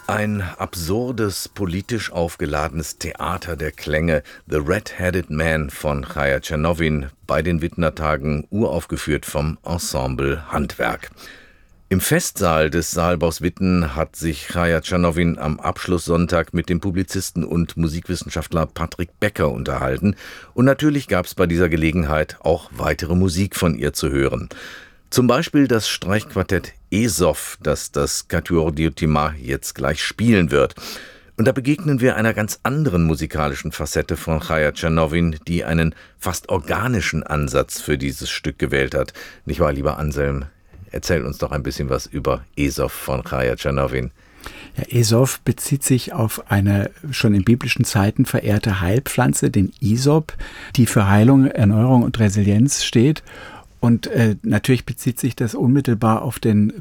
Ein absurdes, politisch aufgeladenes Theater der Klänge, The Red-Headed Man von Chaya Czernovin, bei den Wittner-Tagen uraufgeführt vom Ensemble Handwerk. Im Festsaal des Saalbaus Witten hat sich Chaya Czernovin am Abschlusssonntag mit dem Publizisten und Musikwissenschaftler Patrick Becker unterhalten. Und natürlich gab es bei dieser Gelegenheit auch weitere Musik von ihr zu hören. Zum Beispiel das Streichquartett Esow, das das Quatuor Diotima jetzt gleich spielen wird. Und da begegnen wir einer ganz anderen musikalischen Facette von Chaya Czernovin, die einen fast organischen Ansatz für dieses Stück gewählt hat. Nicht wahr, lieber Anselm? Erzähl uns doch ein bisschen was über Esow von Chaya Czernovin. Ja, Esow bezieht sich auf eine schon in biblischen Zeiten verehrte Heilpflanze, den Isop, die für Heilung, Erneuerung und Resilienz steht. Und natürlich bezieht sich das unmittelbar auf den